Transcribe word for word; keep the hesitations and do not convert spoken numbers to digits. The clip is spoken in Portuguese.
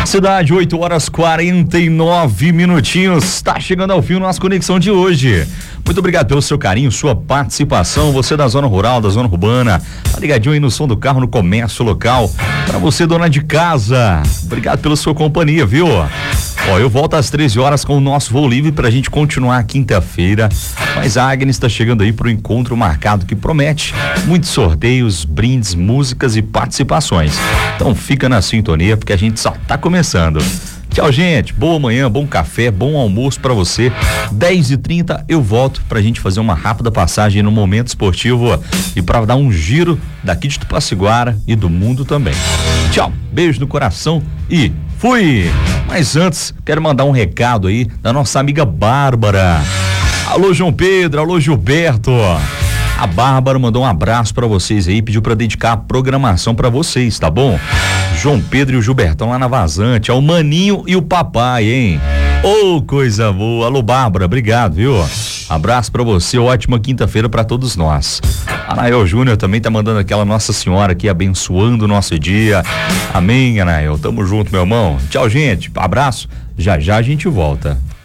cidade, oito horas quarenta e nove minutinhos. Está chegando ao fim a nossa conexão de hoje. Muito obrigado pelo seu carinho, sua participação. Você da zona rural, da zona urbana, tá ligadinho aí no som do carro, no comércio local. Para você, dona de casa, obrigado pela sua companhia, viu? Ó, eu volto às treze horas com o nosso voo livre pra gente continuar quinta-feira. Mas a Agnes está chegando aí pro encontro marcado que promete muitos sorteios, brindes, músicas e participações. Então fica na sintonia porque a gente só tá começando. Tchau, gente. Boa manhã, bom café, bom almoço pra você. dez e trinta eu volto pra gente fazer uma rápida passagem no momento esportivo e pra dar um giro daqui de Tupaciguara e do mundo também. Tchau, beijo no coração e fui! Mas antes, quero mandar um recado aí da nossa amiga Bárbara. Alô, João Pedro, alô, Gilberto. A Bárbara mandou um abraço pra vocês aí, pediu pra dedicar a programação pra vocês, tá bom? João Pedro e o Gilbertão lá na Vazante, é o Maninho e o papai, hein? Ô, oh, coisa boa. Alô, Bárbara, obrigado, viu? Abraço pra você, ótima quinta-feira pra todos nós. Anael Júnior também tá mandando aquela Nossa Senhora aqui abençoando o nosso dia. Amém, Anael, tamo junto, meu irmão. Tchau, gente, abraço, já já a gente volta.